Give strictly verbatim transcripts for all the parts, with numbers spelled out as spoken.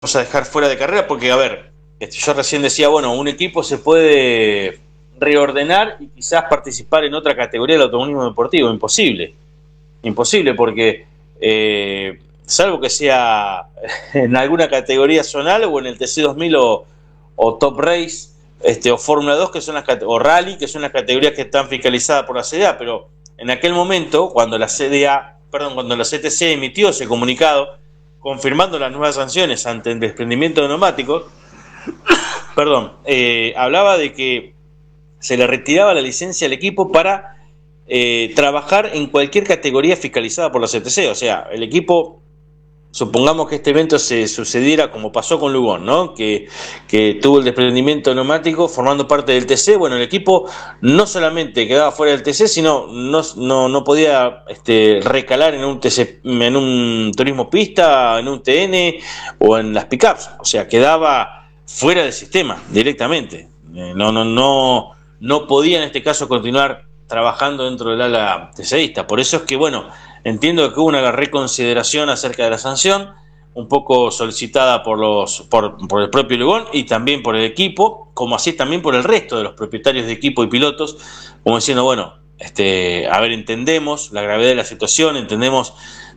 a dejar fuera de carrera porque, a ver, este, yo recién decía, bueno, un equipo se puede reordenar y quizás participar en otra categoría del automovilismo deportivo. Imposible, imposible porque eh, salvo que sea en alguna categoría zonal o en el T C dos mil o, o Top Race este, o Fórmula dos que son las o Rally, que son las categorías que están fiscalizadas por la C D A, pero en aquel momento cuando la C D A, perdón, cuando la C T C emitió ese comunicado confirmando las nuevas sanciones ante el desprendimiento de neumáticos, perdón, eh, hablaba de que se le retiraba la licencia al equipo para eh, trabajar en cualquier categoría fiscalizada por la C T C. O sea, el equipo, supongamos que este evento se sucediera como pasó con Lugón, ¿no? Que, que tuvo el desprendimiento neumático formando parte del T C. Bueno, el equipo no solamente quedaba fuera del T C, sino no, no, no podía este, recalar en un T C, en un turismo pista, en un T N o en las pickups. O sea, quedaba fuera del sistema directamente. No, no, no, no podía en este caso continuar trabajando dentro del ala TCista. Por eso es que, bueno, entiendo que hubo una reconsideración acerca de la sanción, un poco solicitada por los por, por el propio Lugón y también por el equipo, como así también por el resto de los propietarios de equipo y pilotos, como diciendo, bueno, este, a ver, entendemos la gravedad de la situación, entendemos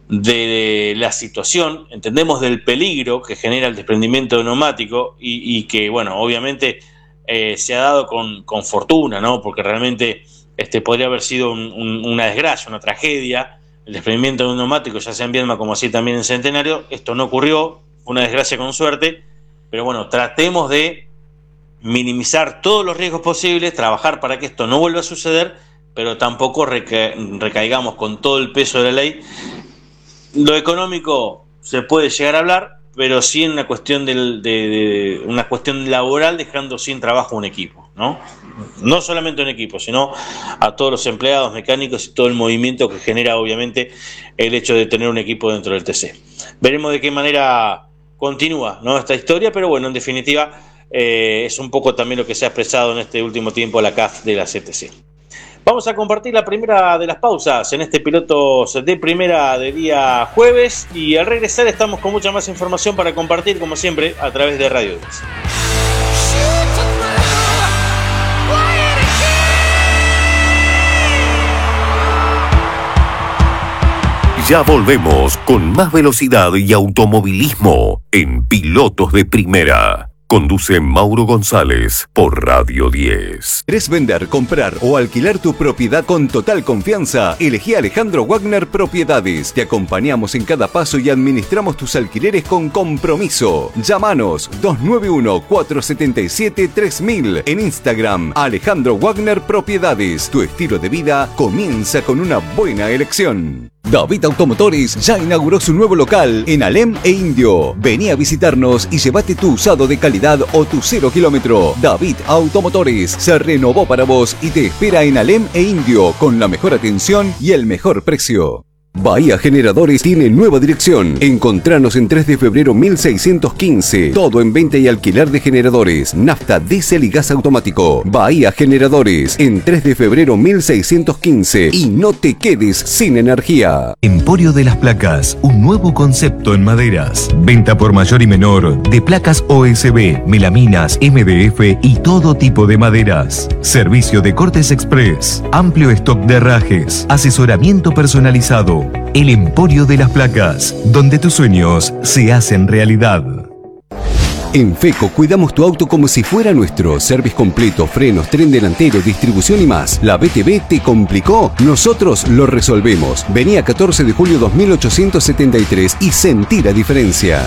de la situación, entendemos del peligro que genera el desprendimiento de neumático y, y que, bueno, obviamente eh, se ha dado con, con fortuna, ¿no? Porque realmente este, podría haber sido un, un, una desgracia, una tragedia, el desprendimiento de un neumático, ya sea en Viedma como así también en Centenario. Esto no ocurrió, fue una desgracia con suerte, pero bueno, tratemos de minimizar todos los riesgos posibles, trabajar para que esto no vuelva a suceder, pero tampoco reca- recaigamos con todo el peso de la ley. Lo económico se puede llegar a hablar, pero sí en una cuestión del, de, de una cuestión laboral, dejando sin trabajo un equipo, ¿no? No solamente un equipo, sino a todos los empleados, mecánicos y todo el movimiento que genera obviamente el hecho de tener un equipo dentro del T C. Veremos de qué manera continúa, ¿no?, esta historia, pero bueno, en definitiva eh, es un poco también lo que se ha expresado en este último tiempo la C A F de la C T C. Vamos a compartir la primera de las pausas en este Pilotos de Primera de día jueves y al regresar estamos con mucha más información para compartir como siempre a través de Radio diez. Ya volvemos con más velocidad y automovilismo en Pilotos de Primera. Conduce Mauro González por Radio diez. ¿Querés vender, comprar o alquilar tu propiedad con total confianza? Elegí Alejandro Wagner Propiedades. Te acompañamos en cada paso y administramos tus alquileres con compromiso. Llámanos dos nueve uno, cuatro siete siete, tres mil. En Instagram, Alejandro Wagner Propiedades. Tu estilo de vida comienza con una buena elección. David Automotores ya inauguró su nuevo local en Alem e Indio. Vení a visitarnos y llévate tu usado de calidad o tu cero kilómetro. David Automotores se renovó para vos y te espera en Alem e Indio con la mejor atención y el mejor precio. Bahía Generadores tiene nueva dirección. Encontranos en tres de febrero mil seiscientos quince. Todo en venta y alquiler de generadores, nafta, diésel y gas automático. Bahía Generadores en tres de febrero mil seiscientos quince. Y no te quedes sin energía. Emporio de las Placas, un nuevo concepto en maderas. Venta por mayor y menor de placas O S B, melaminas, M D F y todo tipo de maderas. Servicio de cortes express, amplio stock de herrajes, asesoramiento personalizado. El Emporio de las Placas, donde tus sueños se hacen realidad. En FECO cuidamos tu auto como si fuera nuestro. Service completo, frenos, tren delantero, distribución y más. ¿La B T V te complicó? Nosotros lo resolvemos. Vení a catorce de julio dos mil ochocientos setenta y tres y sentí la diferencia.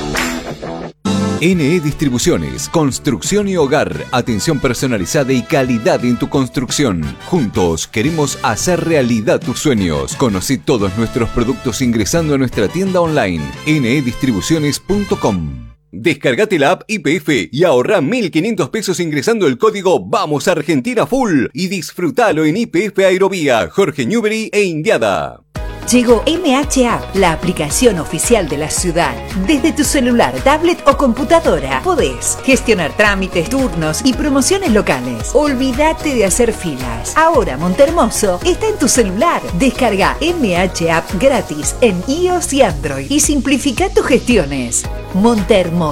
N E Distribuciones, construcción y hogar, atención personalizada y calidad en tu construcción. Juntos queremos hacer realidad tus sueños. Conoce todos nuestros productos ingresando a nuestra tienda online ene e distribuciones punto com. Descargate la app I P F y ahorrá mil quinientos pesos ingresando el código Vamos Argentina Full y disfrutalo en I P F Aerovía, Jorge Newbery e Indiada. Llegó M H App, la aplicación oficial de la ciudad. Desde tu celular, tablet o computadora podés gestionar trámites, turnos y promociones locales. Olvídate de hacer filas. Ahora Montehermoso está en tu celular. Descarga M H App gratis en iOS y Android y simplifica tus gestiones. Montehermoso.